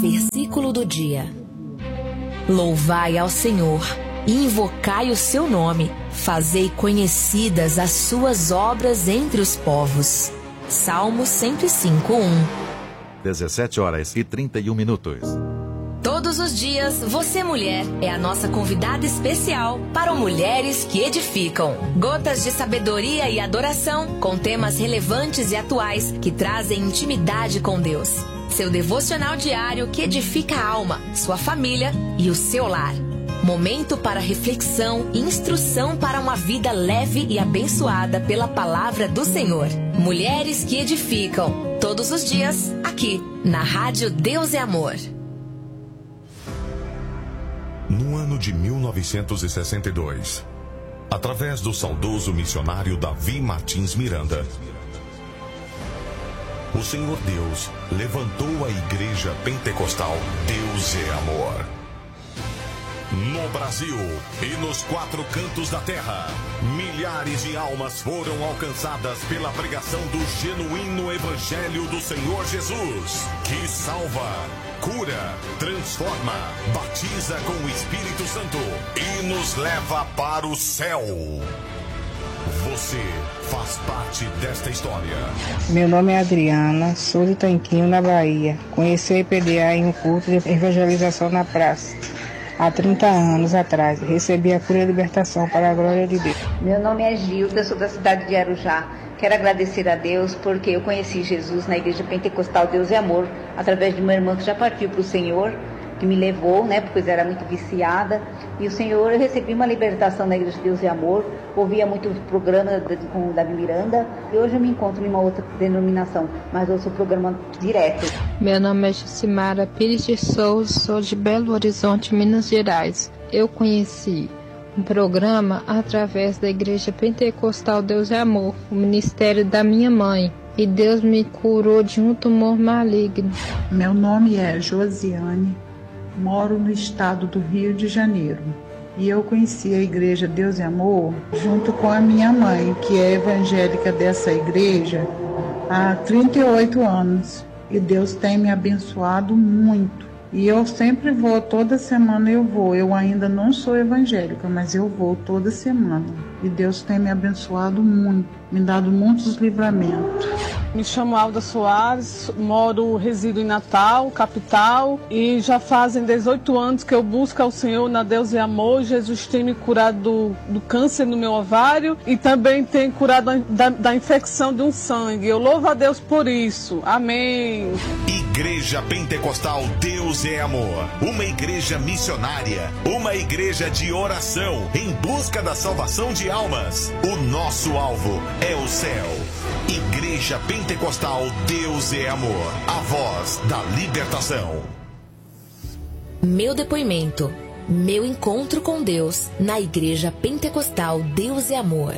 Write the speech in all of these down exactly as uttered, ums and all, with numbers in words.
Versículo do dia. Louvai ao Senhor e invocai o seu nome, fazei conhecidas as suas obras entre os povos. Salmo cento e cinco, um. dezessete horas e trinta e um minutos. Todos os dias, você mulher é a nossa convidada especial para o Mulheres que Edificam. Gotas de sabedoria e adoração com temas relevantes e atuais que trazem intimidade com Deus. Seu devocional diário que edifica a alma, sua família e o seu lar. Momento para reflexão e instrução para uma vida leve e abençoada pela palavra do Senhor. Mulheres que Edificam. Todos os dias, aqui, na Rádio Deus é Amor. No ano de mil novecentos e sessenta e dois, através do saudoso missionário Davi Martins Miranda, o Senhor Deus levantou a Igreja Pentecostal Deus é Amor. No Brasil e nos quatro cantos da terra, milhares de almas foram alcançadas pela pregação do genuíno Evangelho do Senhor Jesus, que salva, cura, transforma, batiza com o Espírito Santo e nos leva para o céu. Você faz parte desta história. Meu nome é Adriana, sou de Tanquinho, na Bahia. Conheci a I P D A em um culto de evangelização na praça. Há trinta anos atrás, recebi a cura e a libertação para a glória de Deus. Meu nome é Gilda, sou da cidade de Arujá. Quero agradecer a Deus porque eu conheci Jesus na Igreja Pentecostal Deus é Amor, através de uma irmã que já partiu para o Senhor, que me levou, né, porque eu era muito viciada. E o Senhor, eu recebi uma libertação na Igreja Deus é Amor, ouvia muito programa com o Davi Miranda, e hoje eu me encontro em uma outra denominação, mas ouço o programa direto. Meu nome é Jucimara Pires de Souza, sou de Belo Horizonte, Minas Gerais. Eu conheci um programa através da Igreja Pentecostal Deus é Amor, o ministério da minha mãe, e Deus me curou de um tumor maligno. Meu nome é Josiane, moro no estado do Rio de Janeiro, e eu conheci a Igreja Deus é Amor junto com a minha mãe, que é evangélica dessa igreja há trinta e oito anos, e Deus tem me abençoado muito. E eu sempre vou, toda semana eu vou. Eu ainda não sou evangélica, mas eu vou toda semana. E Deus tem me abençoado muito, me dado muitos livramentos. Me chamo Alda Soares, moro, resido em Natal, capital, e já fazem dezoito anos que eu busco ao Senhor na Deus é Amor. Jesus tem me curado do, do câncer no meu ovário e também tem curado da, da infecção de um sangue. Eu louvo a Deus por isso. Amém. Igreja Pentecostal Deus é Amor, uma igreja missionária, uma igreja de oração em busca da salvação de almas. O nosso alvo é o céu. Igreja Pentecostal Deus é Amor, a voz da libertação. Meu depoimento, meu encontro com Deus na Igreja Pentecostal Deus é Amor.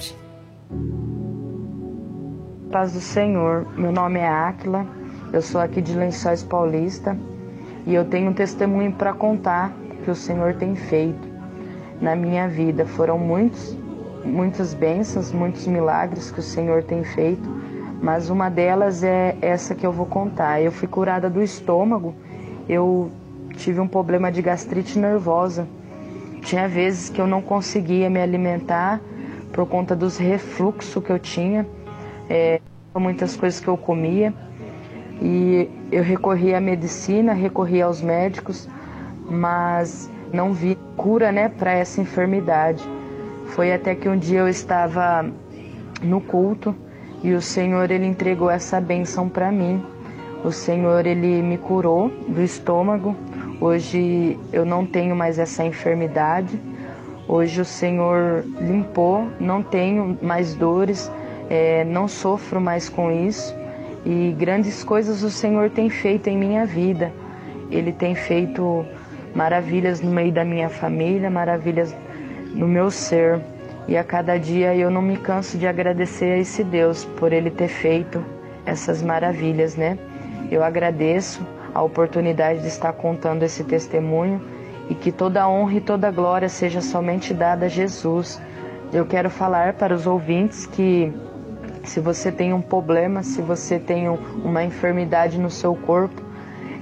Paz do Senhor, meu nome é Áquila, eu sou aqui de Lençóis Paulista e eu tenho um testemunho para contar que o Senhor tem feito na minha vida. Foram muitos, muitas bênçãos, muitos milagres que o Senhor tem feito, mas uma delas é essa que eu vou contar. Eu fui curada do estômago, eu tive um problema de gastrite nervosa. Tinha vezes que eu não conseguia me alimentar por conta dos refluxos que eu tinha, é, muitas coisas que eu comia. E eu recorri à medicina, recorri aos médicos, mas não vi cura, né, para essa enfermidade. Foi até que um dia eu estava no culto e o Senhor, ele entregou essa bênção para mim. O Senhor, ele me curou do estômago. Hoje eu não tenho mais essa enfermidade. Hoje o Senhor limpou, não tenho mais dores, é, não sofro mais com isso. E grandes coisas o Senhor tem feito em minha vida. Ele tem feito maravilhas no meio da minha família, maravilhas no meu ser. E a cada dia eu não me canso de agradecer a esse Deus por Ele ter feito essas maravilhas, né? Eu agradeço a oportunidade de estar contando esse testemunho e que toda a honra e toda a glória seja somente dada a Jesus. Eu quero falar para os ouvintes que se você tem um problema, se você tem uma enfermidade no seu corpo,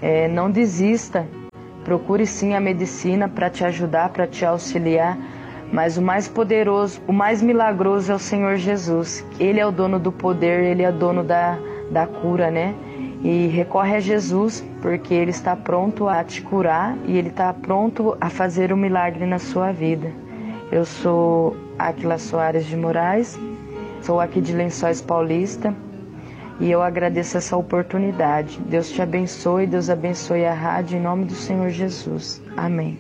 É, não desista, procure sim a medicina para te ajudar, para te auxiliar, mas o mais poderoso, o mais milagroso é o Senhor Jesus. Ele é o dono do poder, Ele é o dono da, da cura, né? E recorre a Jesus, porque Ele está pronto a te curar e Ele está pronto a fazer um milagre na sua vida. Eu sou Áquila Soares de Moraes, sou aqui de Lençóis Paulista e eu agradeço essa oportunidade. Deus te abençoe, Deus abençoe a rádio em nome do Senhor Jesus. Amém.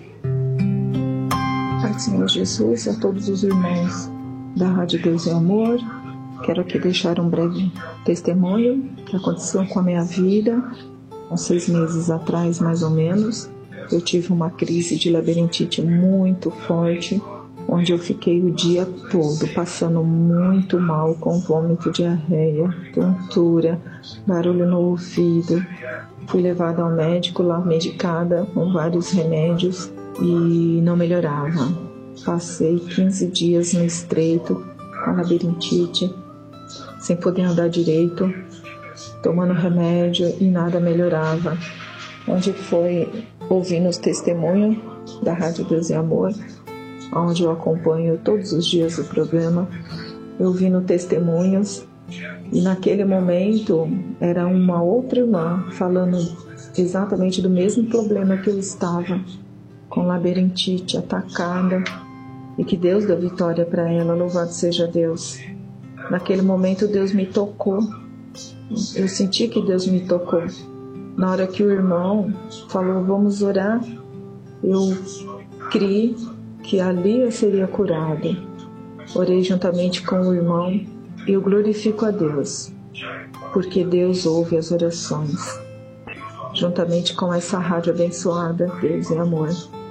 Pai do Senhor Jesus, a todos os irmãos da Rádio Deus é Amor, quero aqui deixar um breve testemunho que aconteceu com a minha vida. Há seis meses atrás, mais ou menos, eu tive uma crise de labirintite muito forte, onde eu fiquei o dia todo passando muito mal, com vômito, diarreia, tontura, barulho no ouvido. Fui levada ao médico lá, medicada com vários remédios e não melhorava. Passei quinze dias no estreito, com labirintite, sem poder andar direito, tomando remédio e nada melhorava. Onde foi ouvindo os testemunhos da Rádio Deus é Amor, onde eu acompanho todos os dias o programa, eu ouvindo testemunhos, e naquele momento era uma outra irmã falando exatamente do mesmo problema que eu estava, com labirintite, atacada, e que Deus deu vitória para ela, louvado seja Deus. Naquele momento Deus me tocou, eu senti que Deus me tocou. Na hora que o irmão falou, vamos orar, eu criei que ali eu seria curada. Orei juntamente com o irmão e eu glorifico a Deus, porque Deus ouve as orações. Juntamente com essa rádio abençoada, Deus é Amor.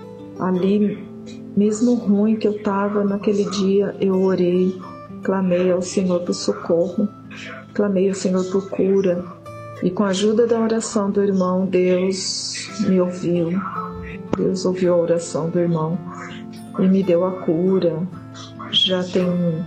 Ali, mesmo ruim que eu estava naquele dia, eu orei, clamei ao Senhor por socorro, clamei ao Senhor por cura, e com a ajuda da oração do irmão, Deus me ouviu. Deus ouviu a oração do irmão e me deu a cura. Já tem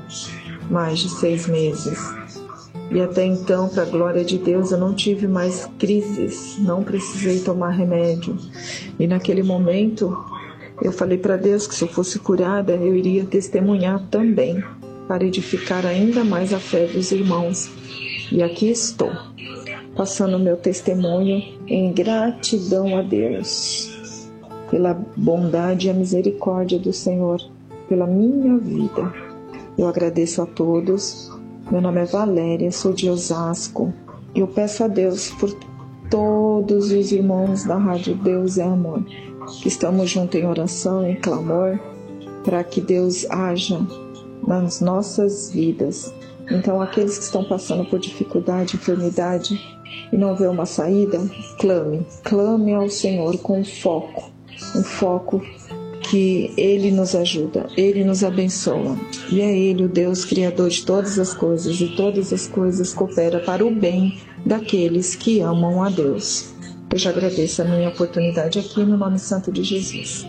mais de seis meses. E até então, para a glória de Deus, eu não tive mais crises, não precisei tomar remédio. E naquele momento, eu falei para Deus que se eu fosse curada, eu iria testemunhar também, para edificar ainda mais a fé dos irmãos. E aqui estou, passando o meu testemunho em gratidão a Deus, pela bondade e a misericórdia do Senhor, pela minha vida. Eu agradeço a todos. Meu nome é Valéria, sou de Osasco. Eu peço a Deus por todos os irmãos da Rádio Deus é Amor, que estamos juntos em oração, em clamor, para que Deus haja nas nossas vidas. Então, aqueles que estão passando por dificuldade, enfermidade e não vê uma saída, clame, clame ao Senhor com foco, um foco que Ele nos ajuda, Ele nos abençoa. E é Ele o Deus Criador de todas as coisas, e todas as coisas cooperam para o bem daqueles que amam a Deus. Eu já agradeço a minha oportunidade aqui no nome santo de Jesus.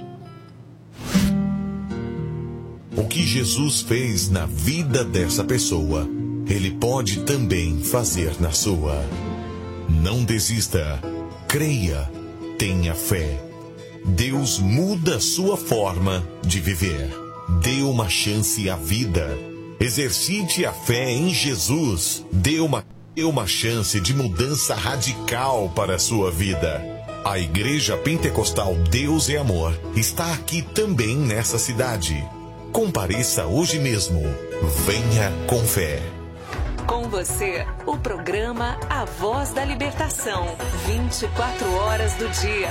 O que Jesus fez na vida dessa pessoa, Ele pode também fazer na sua. Não desista, creia, tenha fé. Deus muda sua forma de viver. Dê uma chance à vida. Exercite a fé em Jesus. Dê uma, dê uma chance de mudança radical para a sua vida. A Igreja Pentecostal Deus é Amor está aqui também nessa cidade. Compareça hoje mesmo. Venha com fé. Com você, o programa A Voz da Libertação. vinte e quatro horas do dia.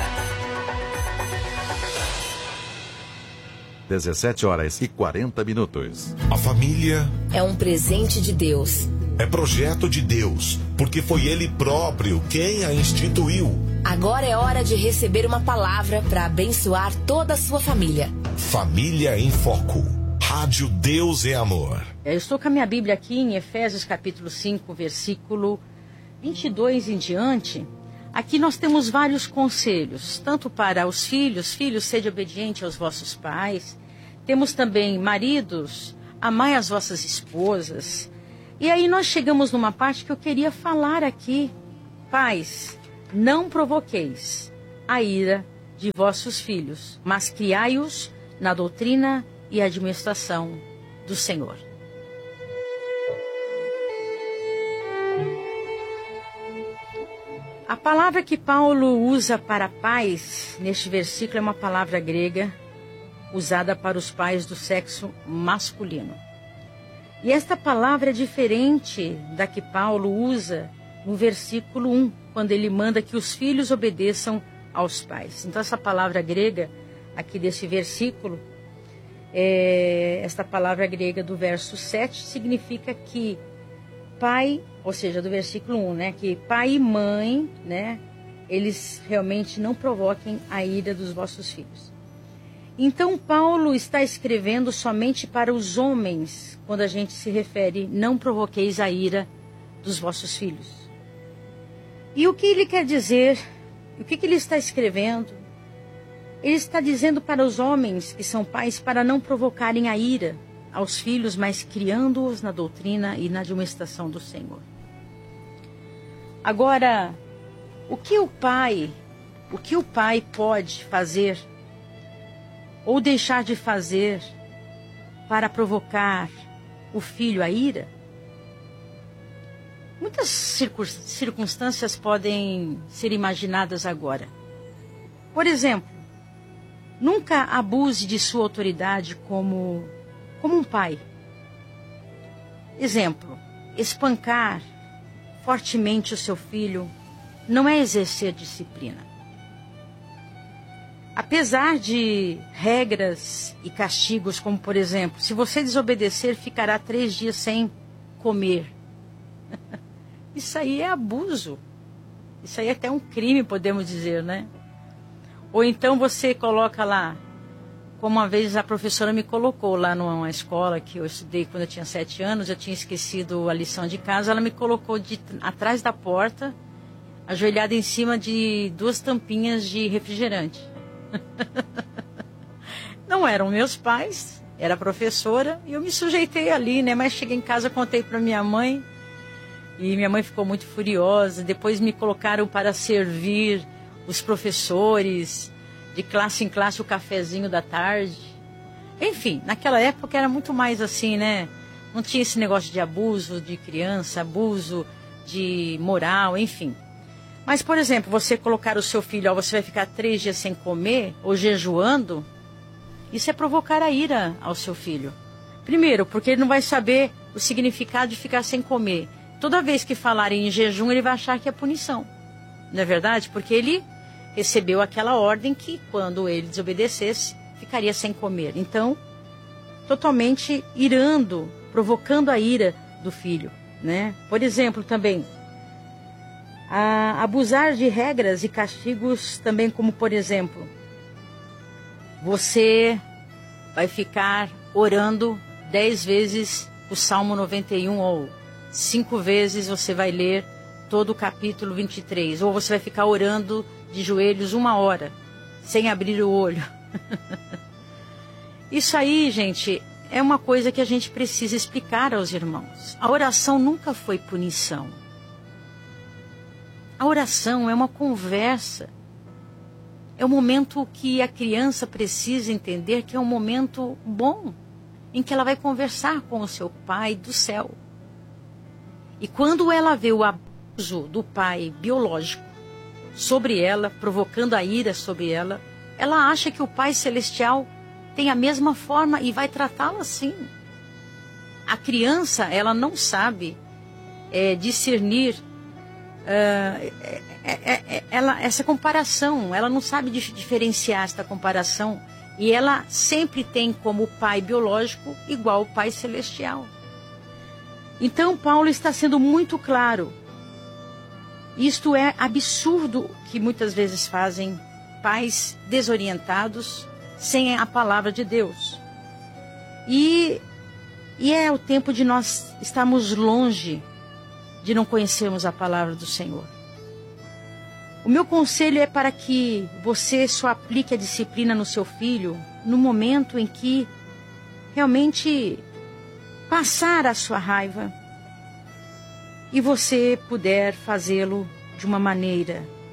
dezessete horas e quarenta minutos. A família é um presente de Deus. É projeto de Deus, porque foi Ele próprio quem a instituiu. Agora é hora de receber uma palavra para abençoar toda a sua família. Família em Foco. Rádio Deus é Amor. Eu estou com a minha Bíblia aqui em Efésios capítulo cinco, versículo vinte e dois em diante. Aqui nós temos vários conselhos, tanto para os filhos, filhos, sede obediente aos vossos pais. Temos também maridos, amai as vossas esposas. E aí nós chegamos numa parte que eu queria falar aqui. Pais, não provoqueis a ira de vossos filhos, mas criai-os na doutrina e administração do Senhor. A palavra que Paulo usa para pais neste versículo é uma palavra grega usada para os pais do sexo masculino. E esta palavra é diferente da que Paulo usa no versículo um, quando ele manda que os filhos obedeçam aos pais. Então essa palavra grega aqui desse versículo, é, esta palavra grega do verso sete, significa que pai, ou seja, do versículo um, né, que pai e mãe, né, eles realmente não provoquem a ira dos vossos filhos. Então Paulo está escrevendo somente para os homens, quando a gente se refere, não provoqueis a ira dos vossos filhos. E o que ele quer dizer? O que, que ele está escrevendo? Ele está dizendo para os homens que são pais para não provocarem a ira aos filhos, mas criando-os na doutrina e na administração do Senhor. Agora, o que o pai, o que o pai pode fazer ou deixar de fazer para provocar o filho à ira? Muitas circunstâncias podem ser imaginadas agora. Por exemplo, nunca abuse de sua autoridade como, como um pai. Exemplo, espancar fortemente o seu filho não é exercer disciplina. Apesar de regras e castigos, como por exemplo, se você desobedecer, ficará três dias sem comer. Isso aí é abuso. Isso aí é até um crime, podemos dizer, né? Ou então você coloca lá, como uma vez a professora me colocou lá numa escola que eu estudei quando eu tinha sete anos, eu tinha esquecido a lição de casa, ela me colocou de, atrás da porta, ajoelhada em cima de duas tampinhas de refrigerante. Não eram meus pais, era a professora, e eu me sujeitei ali, né? Mas cheguei em casa, contei para minha mãe, e minha mãe ficou muito furiosa. Depois me colocaram para servir os professores, de classe em classe, o cafezinho da tarde. Enfim, naquela época era muito mais assim, né? Não tinha esse negócio de abuso de criança, abuso de moral, enfim. Mas, por exemplo, você colocar o seu filho, ó, você vai ficar três dias sem comer ou jejuando, isso é provocar a ira ao seu filho. Primeiro, porque ele não vai saber o significado de ficar sem comer. Toda vez que falarem em jejum, ele vai achar que é punição. Não é verdade? Porque ele recebeu aquela ordem que, quando ele desobedecesse, ficaria sem comer. Então, totalmente irando, provocando a ira do filho, né? Por exemplo, também, a abusar de regras e castigos também, como por exemplo, você vai ficar orando dez vezes o Salmo noventa e um, ou cinco vezes você vai ler todo o capítulo vinte e três, ou você vai ficar orando de joelhos uma hora, sem abrir o olho. Isso aí, gente, é uma coisa que a gente precisa explicar aos irmãos. A oração nunca foi punição. A oração é uma conversa. É um momento que a criança precisa entender que é um momento bom, em que ela vai conversar com o seu pai do céu. E quando ela vê o abuso do pai biológico sobre ela, provocando a ira sobre ela, ela acha que o pai celestial tem a mesma forma e vai tratá-la assim. A criança, ela não sabe é, discernir Uh, é, é, é, ela, essa comparação, ela não sabe dif- diferenciar esta comparação, e ela sempre tem como pai biológico igual o pai celestial. Então Paulo está sendo muito claro. Isto é absurdo que muitas vezes fazem pais desorientados sem a palavra de Deus. E, e é o tempo de nós estarmos longe de não conhecermos a palavra do Senhor. O meu conselho é para que você só aplique a disciplina no seu filho no momento em que realmente passar a sua raiva e você puder fazê-lo de uma maneira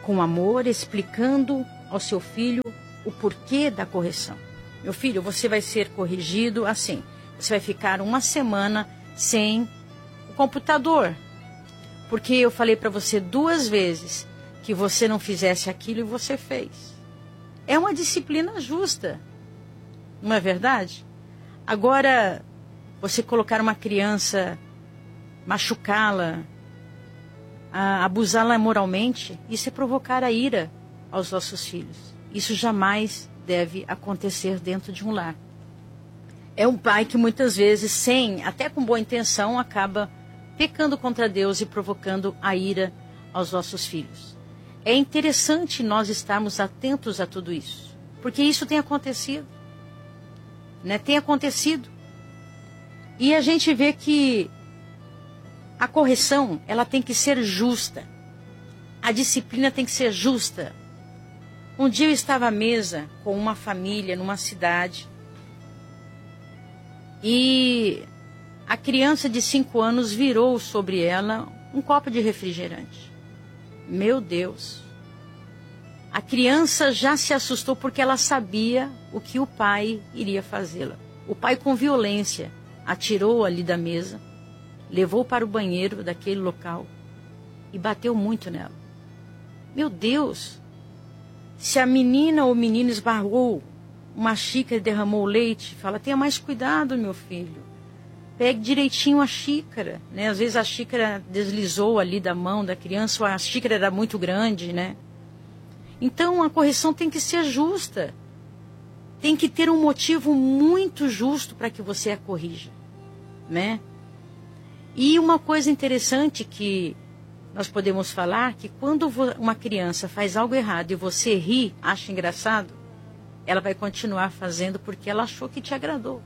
com amor, explicando ao seu filho o porquê da correção. Meu filho, você vai ser corrigido assim. Você vai ficar uma semana sem o computador. Porque eu falei para você duas vezes que você não fizesse aquilo e você fez. É uma disciplina justa. Não é verdade? Agora, você colocar uma criança, machucá-la, abusá-la moralmente, isso é provocar a ira aos nossos filhos. Isso jamais deve acontecer dentro de um lar. É um pai que muitas vezes, sem, até com boa intenção, acaba pecando contra Deus e provocando a ira aos nossos filhos. É interessante nós estarmos atentos a tudo isso, porque isso tem acontecido, né? Tem acontecido. E a gente vê que a correção, ela tem que ser justa. A disciplina tem que ser justa. Um dia eu estava à mesa com uma família numa cidade e a criança de cinco anos virou sobre ela um copo de refrigerante. Meu Deus! A criança já se assustou porque ela sabia o que o pai iria fazê-la. O pai, com violência, atirou ali da mesa, levou para o banheiro daquele local e bateu muito nela. Meu Deus! Se a menina ou o menino esbarrou uma xícara e derramou leite, fala, tenha mais cuidado, meu filho. Pegue direitinho a xícara, né? Às vezes a xícara deslizou ali da mão da criança, ou a xícara era muito grande, né? Então a correção tem que ser justa. Tem que ter um motivo muito justo para que você a corrija, né? E uma coisa interessante que nós podemos falar, que quando uma criança faz algo errado e você ri, acha engraçado, ela vai continuar fazendo porque ela achou que te agradou.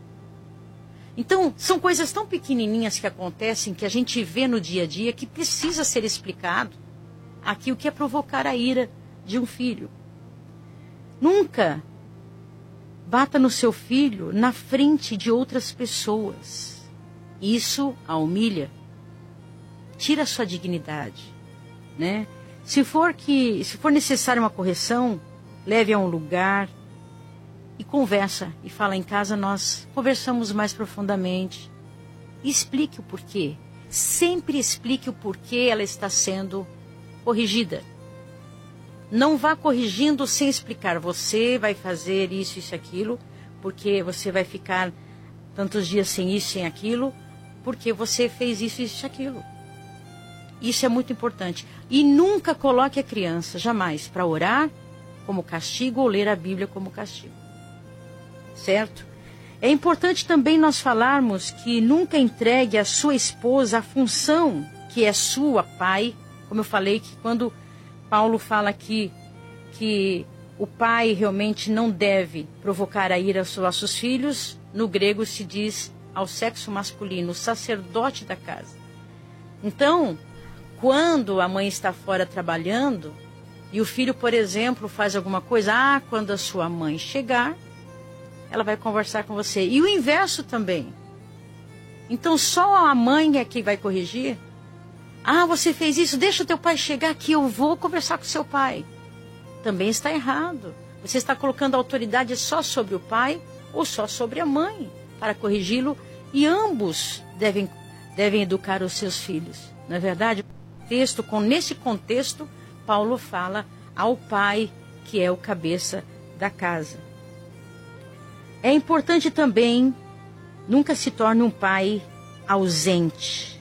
Então, são coisas tão pequenininhas que acontecem, que a gente vê no dia a dia, que precisa ser explicado aqui o que é provocar a ira de um filho. Nunca bata no seu filho na frente de outras pessoas. Isso a humilha. Tira a sua dignidade, né? Se for que, se for necessária uma correção, leve a um lugar e conversa. E fala, em casa nós conversamos mais profundamente. E explique o porquê. Sempre explique o porquê ela está sendo corrigida. Não vá corrigindo sem explicar. Você vai fazer isso, isso, aquilo, porque você vai ficar tantos dias sem isso, sem aquilo, porque você fez isso, isso, aquilo. Isso é muito importante. E nunca coloque a criança, jamais, para orar como castigo ou ler a Bíblia como castigo. Certo? É importante também nós falarmos que nunca entregue a sua esposa a função que é sua, pai. Como eu falei, que quando Paulo fala aqui que o pai realmente não deve provocar a ira aos nossos filhos, no grego se diz ao sexo masculino, o sacerdote da casa. Então, quando a mãe está fora trabalhando e o filho, por exemplo, faz alguma coisa, ah, quando a sua mãe chegar, ela vai conversar com você. E o inverso também. Então, só a mãe é que vai corrigir. Ah, você fez isso, deixa o teu pai chegar aqui, eu vou conversar com o seu pai. Também está errado. Você está colocando a autoridade só sobre o pai ou só sobre a mãe para corrigi-lo. E ambos devem, devem educar os seus filhos. Não é verdade? Texto, com, nesse contexto, Paulo fala ao pai, que é o cabeça da casa. É importante também, nunca se torne um pai ausente.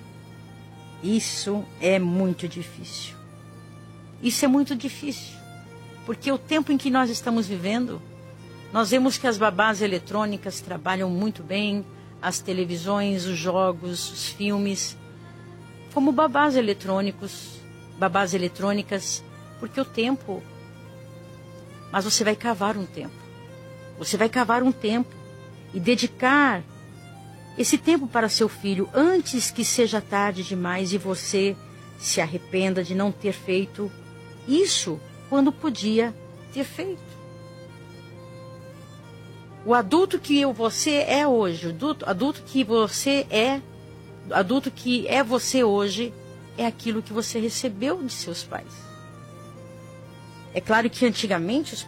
Isso é muito difícil. Isso é muito difícil, porque o tempo em que nós estamos vivendo, nós vemos que as babás eletrônicas trabalham muito bem, as televisões, os jogos, os filmes, como babás eletrônicos, babás eletrônicas, porque o tempo, mas você vai cavar um tempo, você vai cavar um tempo e dedicar esse tempo para seu filho antes que seja tarde demais e você se arrependa de não ter feito isso quando podia ter feito. O adulto que você é hoje, o adulto, adulto que você é, adulto que é você hoje, é aquilo que você recebeu de seus pais. É claro que antigamente os